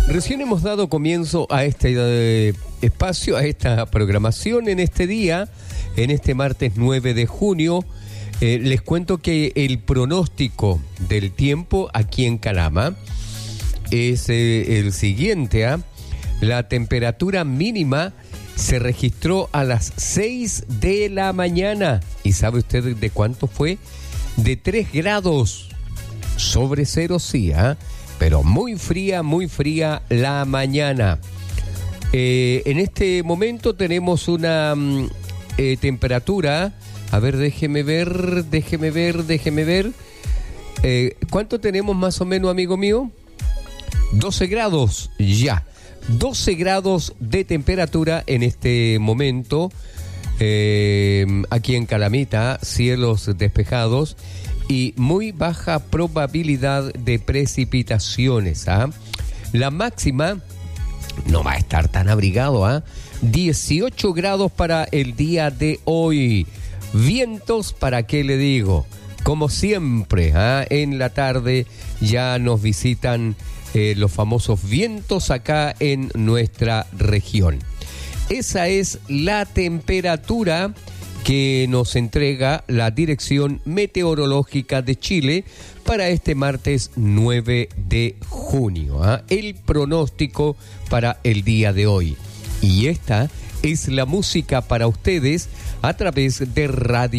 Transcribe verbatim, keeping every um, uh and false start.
Recién hemos dado comienzo a este eh, espacio, a esta programación en este día, en este martes nueve de junio. Eh, les cuento que el pronóstico del tiempo aquí en Calama es eh, el siguiente. ¿eh? La temperatura mínima se registró a las seis de la mañana. ¿Y sabe usted de cuánto fue? De tres grados sobre cero, sí, ¿eh? Pero muy fría, muy fría la mañana. Eh, en este momento tenemos una eh, temperatura, a ver, déjeme ver, déjeme ver, déjeme ver. Eh, ¿Cuánto tenemos más o menos, amigo mío? doce grados, ya. doce grados de temperatura en este momento. Eh, aquí en Calamita, cielos despejados y muy baja probabilidad de precipitaciones. ¿ah? La máxima no va a estar tan abrigado. ¿ah? dieciocho grados para el día de hoy. Vientos, ¿para qué le digo? Como siempre, ¿ah? en la tarde ya nos visitan eh, los famosos vientos acá en nuestra región. Esa es la temperatura que nos entrega la Dirección Meteorológica de Chile para este martes nueve de junio. ¿eh? El pronóstico para el día de hoy. Y esta es la música para ustedes a través de Radio